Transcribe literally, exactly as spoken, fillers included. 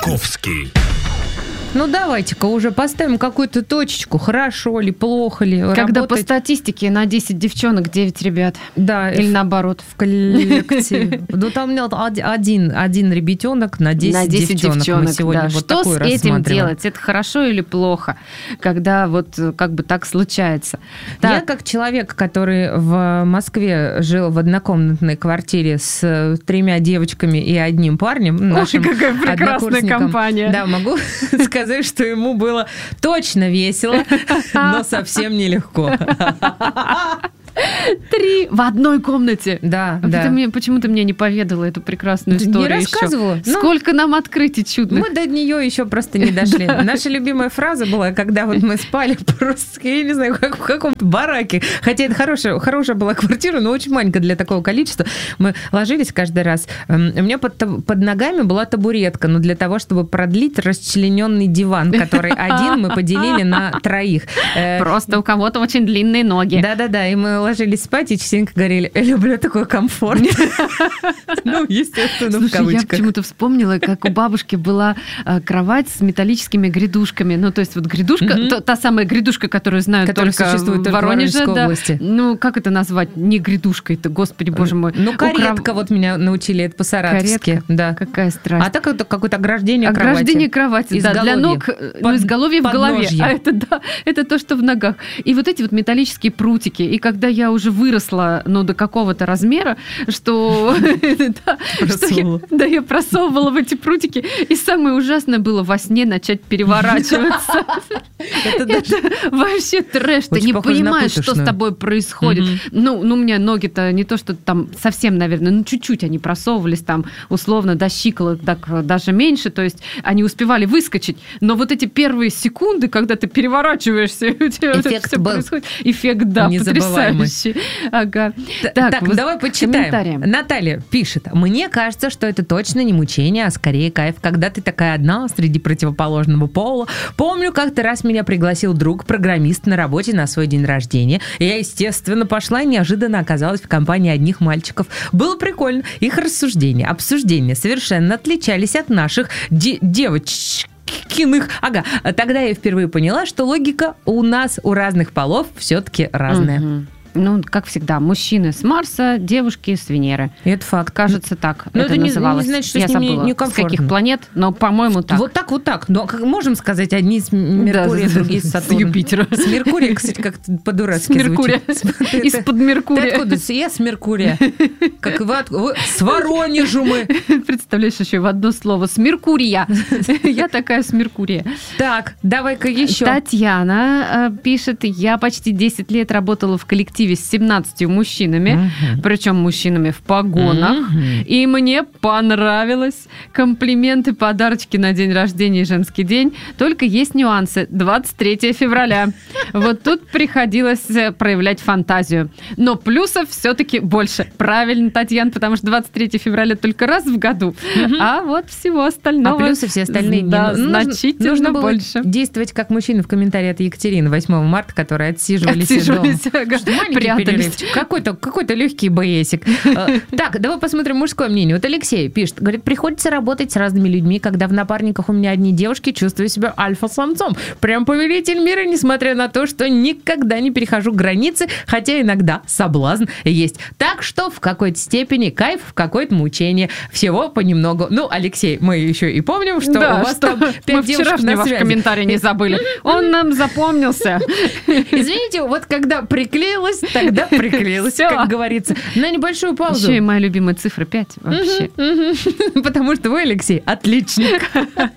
Маяковский. Ну, давайте-ка уже поставим какую-то точечку, хорошо ли, плохо ли. Когда работать... по статистике на десять девчонок девять ребят. Да. Или наоборот. В коллективе. Ну, там у меня один, один ребятенок на десять, на десять девчонок. девчонок, Мы сегодня да. вот Что такую с этим рассматриваем. делать? Это хорошо или плохо, когда вот как бы так случается? Я Так. как человек, который в Москве жил в однокомнатной квартире с тремя девочками и одним парнем, нашим Ой, какая прекрасная однокурсником, компания. Да, могу сказать, что ему было точно весело, но совсем нелегко. Три в одной комнате. Да, А да. Ты мне, почему ты мне не поведала эту прекрасную Не историю еще? рассказывала? Ну, Сколько нам открытий чудных. Мы до нее еще просто не дошли. Наша любимая фраза была, когда вот мы спали просто, я не знаю, как в каком-то бараке. Хотя это хорошая, хорошая была квартира, но очень маленькая для такого количества. Мы ложились каждый раз. У меня под, под ногами была табуретка, но для того, чтобы продлить расчлененный диван, который один мы поделили на троих. Просто у кого-то очень длинные ноги. Да-да-да, и мы ложились спать и частенько говорили: люблю такой комфорт. Ну, естественно, в Слушай, я кавычках. почему-то вспомнила, как у бабушки была э, кровать с металлическими грядушками. Ну, то есть вот грядушка, Мгм. та, та самая грядушка, которую знают Которая только существует в только в Воронеже. Воронежской Да. области. Ну, как это назвать? Не грядушкой-то, господи, боже мой. Ну, У каретка, кров- вот меня научили, это по-саратовски. Каретка? Да. Какая страсть. А так это какое-то ограждение кровати. Ограждение кровати, да, для Изголовье. ног, Под- ну, изголовье в голове, подножье. а это, да, это то, что в ногах. И вот эти вот металлические прутики, и когда я уже выросла, ну, до какого-то размера, что да, что я- да, я просовывала в эти прутики, и самое ужасное было во сне начать переворачиваться. Это даже- Это вообще трэш, ты Очень не похоже на понимаешь, что с пытошную. тобой происходит. Мгм. Ну, ну, у меня ноги-то не то, что там совсем, наверное, ну, чуть-чуть они просовывались там, условно, до щиколоток, так, даже меньше, то есть они успевали выскочить, но вот эти первые секунды, когда ты переворачиваешься, у тебя вот это Эффект всё был происходит. Эффект, да, незабываемый. потрясающий. Ага. Так, вот давай почитаем. комментарии. Наталья пишет: мне кажется, что это точно не мучение, а скорее кайф, когда ты такая одна среди противоположного пола. Помню, как-то раз меня пригласил друг, программист, на работе на свой день рождения. Я, естественно, пошла и неожиданно оказалась в компании одних мальчиков. Было прикольно. Их рассуждения, обсуждения совершенно отличались от наших де- девочек. Киных. Ага, тогда я впервые поняла, что логика у нас, у разных полов, все-таки разная. Мгм. Ну, как всегда, мужчины с Марса, девушки с Венеры. И это факт. Кажется, так Но это, это не- не называлось. значит, что Я с ними забыла, некомфортно. с каких планет, но, по-моему, так. Вот так, вот так. Но как можем сказать, одни с Меркурия, Да, другие с с Сатурна. Юпитера. С Меркурия, кстати, как-то по-дурацки С Меркурия. звучит. Ты- ты- Из-под Ты Меркурия. откуда? Я с Меркурия. Как вы от- вы- С Воронежу мы. Представляешь, еще в одно слово. С Меркурия. Я такая с Меркурия. Так, давай-ка еще. Татьяна э, пишет: я почти десять лет работала в коллективе с семнадцатью мужчинами, причем мужчинами в погонах, и мне понравилось. Комплименты, подарочки на день рождения и женский день. Только есть нюансы. двадцать третьего февраля. Вот тут приходилось э, проявлять фантазию. Но плюсов все-таки больше. Правильно, Татьяна, потому что двадцать третьего февраля только раз в году. А вот всего А остального... плюсы все остальные дни. Да, Ну, нужно- значительно нужно было больше. действовать как мужчины в комментарии от Екатерины восьмого марта, которые отсиживались, Отсиживались, дома. ага, Что, маленький прятались. перерывчик, какой-то, какой-то легкий БСик. Э, Так, давай посмотрим мужское мнение. Вот Алексей пишет, говорит: приходится работать с разными людьми, когда в напарниках у меня одни девушки, чувствую себя альфа-самцом. Прям повелитель мира, несмотря на то, что никогда не перехожу границы, хотя иногда соблазн есть. Так что в какой-то степени кайф, в какое-то мучение. Всего понемногу. Ну, Алексей, мы еще и помним, что Да, у вас что там мы пять девушек вчерашний на ваш связи. комментарий не забыли. Он нам запомнился. Извините, вот когда приклеилась, тогда приклеилась, Всё. как говорится. На небольшую паузу. Еще и моя любимая цифра пять вообще. Потому что вы, Алексей, отличник.